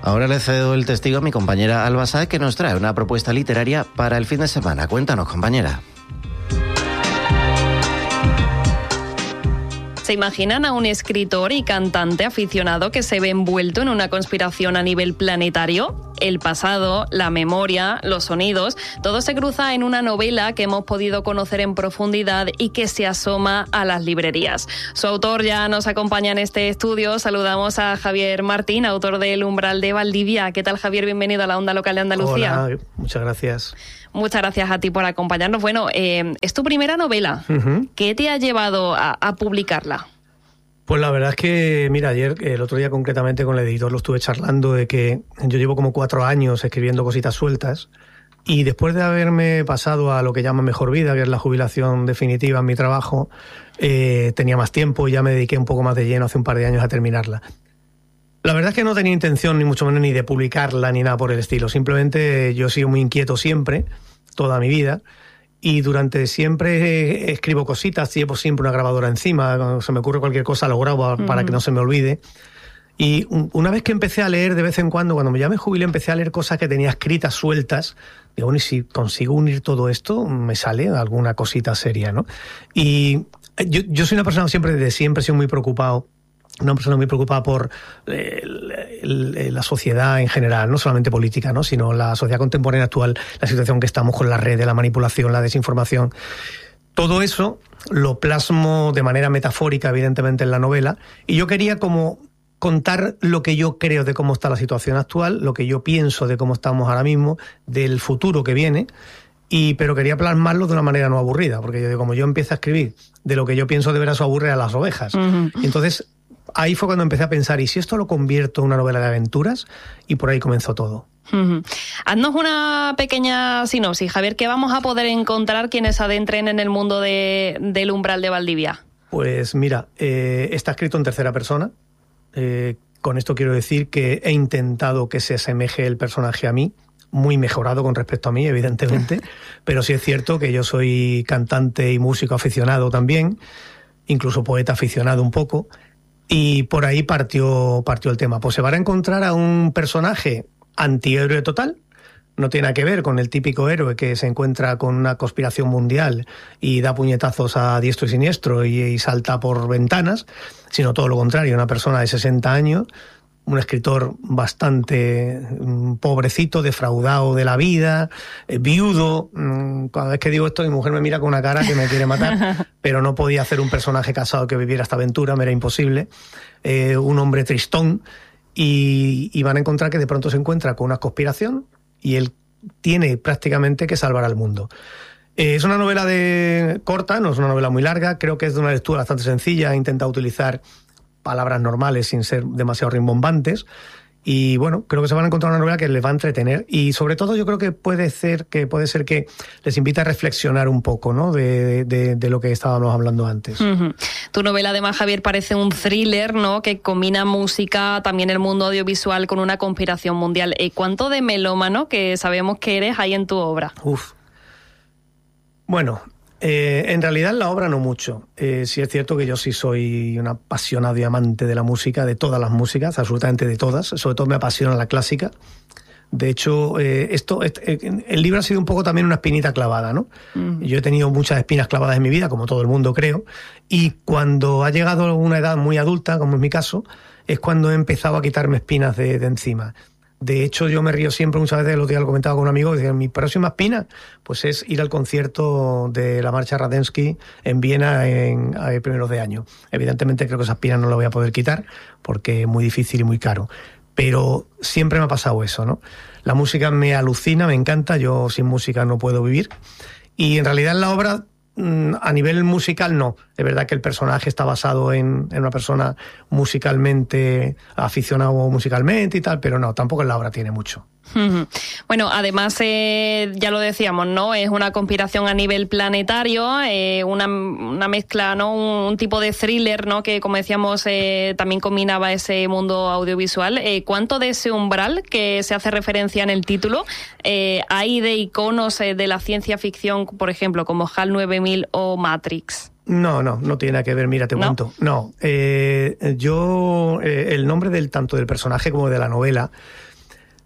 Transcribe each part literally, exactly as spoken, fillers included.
Ahora le cedo el testigo a mi compañera Alba Sáez, que nos trae una propuesta literaria para el fin de semana. Cuéntanos, compañera. ¿Se imaginan a un escritor y cantante aficionado que se ve envuelto en una conspiración a nivel planetario? El pasado, la memoria, los sonidos, todo se cruza en una novela que hemos podido conocer en profundidad y que se asoma a las librerías. Su autor ya nos acompaña en este estudio. Saludamos a Javier Martín, autor de El umbral de Valdivia. ¿Qué tal, Javier? Bienvenido a la Onda Local de Andalucía. Hola, muchas gracias. Muchas gracias a ti por acompañarnos. Bueno, eh, es tu primera novela. Uh-huh. ¿Qué te ha llevado a, a publicarla? Pues la verdad es que, mira, ayer, el otro día concretamente con el editor lo estuve charlando de que yo llevo como cuatro años escribiendo cositas sueltas y después de haberme pasado a lo que llaman mejor vida, que es la jubilación definitiva en mi trabajo, eh, tenía más tiempo y ya me dediqué un poco más de lleno hace un par de años a terminarla. La verdad es que no tenía intención ni mucho menos ni de publicarla ni nada por el estilo. Simplemente yo he sido muy inquieto siempre, toda mi vida. Y durante siempre escribo cositas, llevo siempre una grabadora encima, cuando se me ocurre cualquier cosa lo grabo para uh-huh. que no se me olvide. Y una vez que empecé a leer de vez en cuando, cuando me ya me jubilé, empecé a leer cosas que tenía escritas sueltas. Digo, bueno, y si consigo unir todo esto, me sale alguna cosita seria, ¿no? Y yo, yo soy una persona siempre, desde siempre he sido muy preocupado, una persona muy preocupada por eh, el, el, la sociedad en general, no solamente política, ¿no? Sino la sociedad contemporánea actual, la situación que estamos con las redes, la manipulación, la desinformación. Todo eso lo plasmo de manera metafórica, evidentemente, en la novela, y yo quería como contar lo que yo creo de cómo está la situación actual, lo que yo pienso de cómo estamos ahora mismo, del futuro que viene, y pero quería plasmarlo de una manera no aburrida, porque yo, como yo empiezo a escribir de lo que yo pienso de veras aburre a las ovejas. Uh-huh. Entonces, ahí fue cuando empecé a pensar, ¿y si esto lo convierto en una novela de aventuras? Y por ahí comenzó todo. Uh-huh. Haznos una pequeña sinopsis, Javier, ¿qué vamos a poder encontrar quienes adentren en el mundo de, del umbral de Valdivia? Pues mira, eh, está escrito en tercera persona. Eh, con esto quiero decir que he intentado que se asemeje el personaje a mí, muy mejorado con respecto a mí, evidentemente, pero sí es cierto que yo soy cantante y músico aficionado también, incluso poeta aficionado un poco. Y por ahí partió, partió el tema. Pues se van a encontrar a un personaje antihéroe total. No tiene nada que ver con el típico héroe que se encuentra con una conspiración mundial y da puñetazos a diestro y siniestro y, y salta por ventanas, sino todo lo contrario, una persona de sesenta años, un escritor bastante pobrecito, defraudado de la vida, eh, viudo. Cada vez que digo esto, mi mujer me mira con una cara que me quiere matar, pero no podía hacer un personaje casado que viviera esta aventura, me era imposible. Eh, un hombre tristón, y, y van a encontrar que de pronto se encuentra con una conspiración y él tiene prácticamente que salvar al mundo. Eh, es una novela de corta, no es una novela muy larga, creo que es de una lectura bastante sencilla, he intentado utilizar palabras normales sin ser demasiado rimbombantes, y bueno, creo que se van a encontrar una novela que les va a entretener, y sobre todo yo creo que puede ser que puede ser que les invite a reflexionar un poco, ¿no? de, de, de lo que estábamos hablando antes. Uh-huh. Tu novela, además, Javier, parece un thriller, ¿no? Que combina música, también el mundo audiovisual, con una conspiración mundial. ¿Cuánto de melómano, que sabemos que eres, hay en tu obra? Uf. Bueno, Eh, en realidad en la obra no mucho. Eh, sí es cierto que yo sí soy un apasionado y amante de la música, de todas las músicas, absolutamente de todas. Sobre todo me apasiona la clásica. De hecho, eh, esto, este, el libro ha sido un poco también una espinita clavada, ¿no? Mm. Yo he tenido muchas espinas clavadas en mi vida, como todo el mundo creo, y cuando ha llegado a una edad muy adulta, como es mi caso, es cuando he empezado a quitarme espinas de, de encima. De hecho, yo me río siempre, muchas veces, el otro día lo comentaba con un amigo, decía, mi próxima espina pues es ir al concierto de la marcha Radetzky en Viena en, a primeros de año. Evidentemente creo que esa espina no la voy a poder quitar porque es muy difícil y muy caro. Pero siempre me ha pasado eso, ¿no? La música me alucina, me encanta, yo sin música no puedo vivir. Y en realidad en la obra, a nivel musical, no. Es verdad que el personaje está basado en, en una persona musicalmente aficionado musicalmente y tal, pero no, tampoco en la obra tiene mucho. Bueno, además, eh, ya lo decíamos, ¿no? Es una conspiración a nivel planetario, eh, una, una mezcla, ¿no? Un, un tipo de thriller, ¿no? Que, como decíamos, eh, también combinaba ese mundo audiovisual. Eh, ¿Cuánto de ese umbral que se hace referencia en el título eh, hay de iconos eh, de la ciencia ficción, por ejemplo, como HAL nueve mil o Matrix? No, no, no tiene nada que ver, mira, te ¿No? cuento. No, eh, yo, eh, el nombre del tanto del personaje como de la novela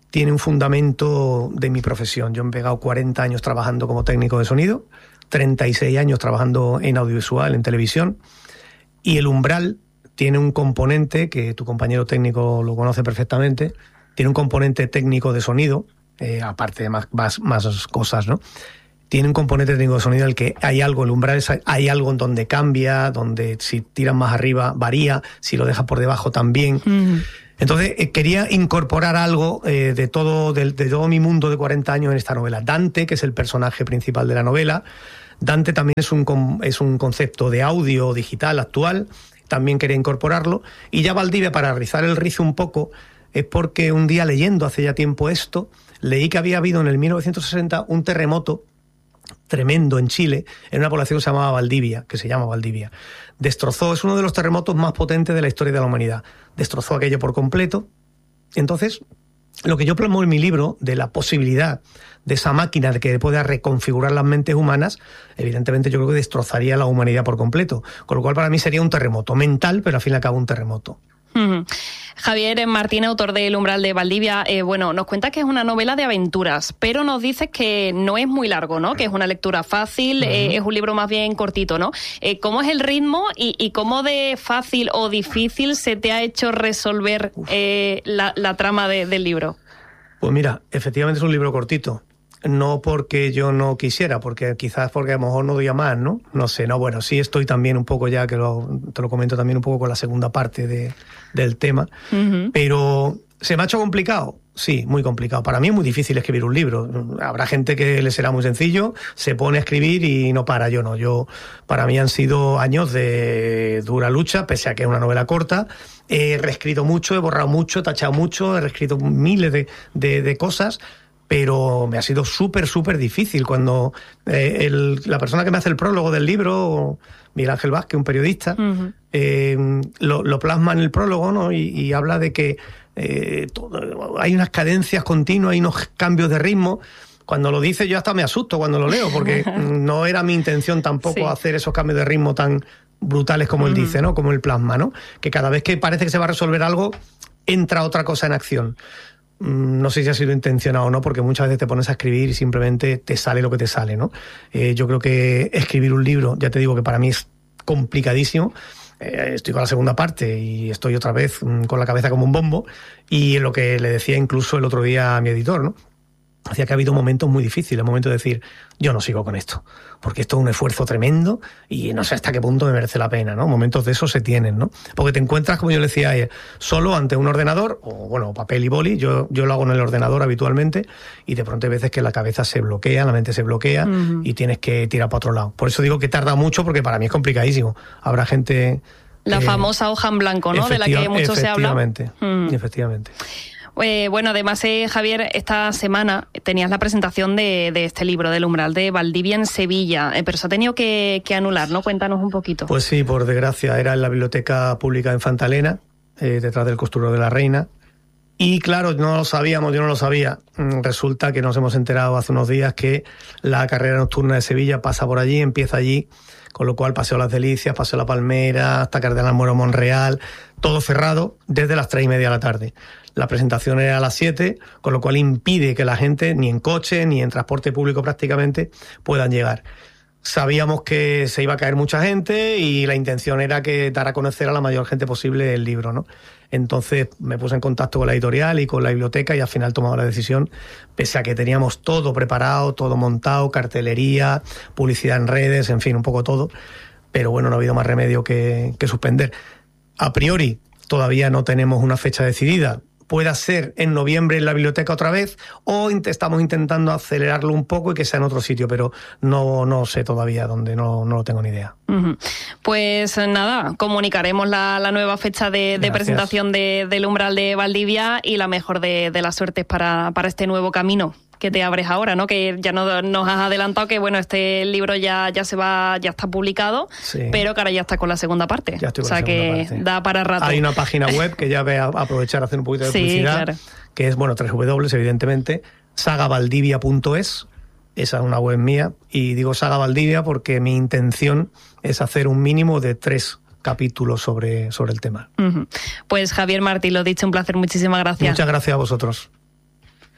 tiene un fundamento de mi profesión. Yo he pegado cuarenta años trabajando como técnico de sonido, treinta y seis años trabajando en audiovisual, en televisión, y El Umbral tiene un componente, que tu compañero técnico lo conoce perfectamente, tiene un componente técnico de sonido, eh, aparte de más, más, más cosas, ¿no? Tiene un componente técnico de sonido en el que hay algo, el umbral es, hay algo en donde cambia, donde si tiras más arriba varía, si lo dejas por debajo también. Mm. Entonces eh, quería incorporar algo eh, de, todo, de, de todo mi mundo de cuarenta años en esta novela. Dante, que es el personaje principal de la novela, Dante también es un, es un concepto de audio digital actual, también quería incorporarlo. Y ya Valdivia, para rizar el rizo un poco, es porque un día leyendo hace ya tiempo esto, leí que había habido en el mil novecientos sesenta un terremoto tremendo en Chile, en una población que se llamaba Valdivia, que se llama Valdivia. Destrozó, es uno de los terremotos más potentes de la historia de la humanidad. Destrozó aquello por completo. Entonces, lo que yo plasmo en mi libro, de la posibilidad de esa máquina de que pueda reconfigurar las mentes humanas, evidentemente yo creo que destrozaría la humanidad por completo. Con lo cual para mí sería un terremoto mental, pero al fin y al cabo un terremoto. Uh-huh. Javier Martín, autor de El Umbral de Valdivia, eh, bueno, nos cuenta que es una novela de aventuras, pero nos dices que no es muy largo, ¿no? Que es una lectura fácil, uh-huh. eh, es un libro más bien cortito, ¿no? Eh, ¿Cómo es el ritmo y, y cómo de fácil o difícil se te ha hecho resolver eh, la, la trama de, del libro? Pues mira, efectivamente es un libro cortito. No porque yo no quisiera, porque quizás porque a lo mejor no doy a más, ¿no? No sé, no, bueno, sí estoy también un poco ya, que lo, te lo comento también un poco con la segunda parte de, del tema, uh-huh. Pero ¿se me ha hecho complicado? Sí, muy complicado. Para mí es muy difícil escribir un libro. Habrá gente que le será muy sencillo, se pone a escribir y no para. Yo no, yo, para mí han sido años de dura lucha, pese a que es una novela corta. He reescrito mucho, he borrado mucho, he tachado mucho, he reescrito miles de, de, de cosas, pero me ha sido súper, súper difícil. Cuando eh, el, la persona que me hace el prólogo del libro, Miguel Ángel Vázquez, un periodista, uh-huh. eh, lo, lo plasma en el prólogo, ¿no? y, y habla de que eh, todo, hay unas cadencias continuas, hay unos cambios de ritmo. Cuando lo dice yo hasta me asusto cuando lo leo, porque no era mi intención tampoco sí. hacer esos cambios de ritmo tan brutales como uh-huh. él dice, ¿no? Como él plasma, ¿no? Que cada vez que parece que se va a resolver algo, entra otra cosa en acción. No sé si ha sido intencionado o no, porque muchas veces te pones a escribir y simplemente te sale lo que te sale, ¿no? Eh, yo creo que escribir un libro, ya te digo que para mí es complicadísimo. Eh, estoy con la segunda parte y estoy otra vez mm, con la cabeza como un bombo. Y en lo que le decía incluso el otro día a mi editor, ¿no? Hacía que ha habido momentos muy difíciles, momentos de decir, yo no sigo con esto, porque esto es un esfuerzo tremendo y no sé hasta qué punto me merece la pena, ¿no? Momentos de eso se tienen, ¿no? Porque te encuentras, como yo le decía ayer, solo ante un ordenador, o bueno, papel y boli, yo, yo lo hago en el ordenador habitualmente, y de pronto hay veces que la cabeza se bloquea, la mente se bloquea, uh-huh. y tienes que tirar para otro lado. Por eso digo que tarda mucho, porque para mí es complicadísimo. Habrá gente... La eh, famosa hoja en blanco, ¿no? De la que mucho se habla. Efectivamente, uh-huh. efectivamente. Eh, bueno, además, eh, Javier, esta semana tenías la presentación de, de este libro, del Umbral de Valdivia en Sevilla, eh, pero se ha tenido que, que anular, ¿no? Cuéntanos un poquito. Pues sí, por desgracia, era en la Biblioteca Pública de Infanta Elena, eh, detrás del Costurero de la Reina, y claro, no lo sabíamos, yo no lo sabía. Resulta que nos hemos enterado hace unos días que la carrera nocturna de Sevilla pasa por allí, empieza allí, con lo cual Paseo Las Delicias, Paseo La Palmera, hasta Cardenal Moro Monreal, todo cerrado desde las tres y media de la tarde. La presentación era a las siete, con lo cual impide que la gente, ni en coche, ni en transporte público prácticamente, puedan llegar. Sabíamos que se iba a caer mucha gente y la intención era que dar a conocer a la mayor gente posible el libro, ¿no? Entonces me puse en contacto con la editorial y con la biblioteca y al final tomamos la decisión, pese a que teníamos todo preparado, todo montado, cartelería, publicidad en redes, en fin, un poco todo. Pero bueno, no ha habido más remedio que, que suspender. A priori, todavía no tenemos una fecha decidida. Pueda ser en noviembre en la biblioteca otra vez, o estamos intentando acelerarlo un poco y que sea en otro sitio, pero no, no sé todavía dónde, no, no lo tengo ni idea. Uh-huh. Pues nada, comunicaremos la, la nueva fecha de, de presentación de, del Umbral de Valdivia y la mejor de, de las suertes para, para este nuevo camino que te abres ahora, ¿no? Que ya no, nos has adelantado que, bueno, este libro ya, ya se va, ya está publicado, sí. Pero que ahora ya está con la segunda parte. Ya estoy con o sea la segunda que parte. Da para rato. Hay una página web que ya voy a aprovechar a hacer un poquito de publicidad, sí, claro. Que es, bueno, tres W, evidentemente, saga valdivia punto es. Esa es una web mía, y digo Saga Valdivia porque mi intención es hacer un mínimo de tres capítulos sobre, sobre el tema. Uh-huh. Pues Javier Martín, lo dicho, un placer, muchísimas gracias. Muchas gracias a vosotros.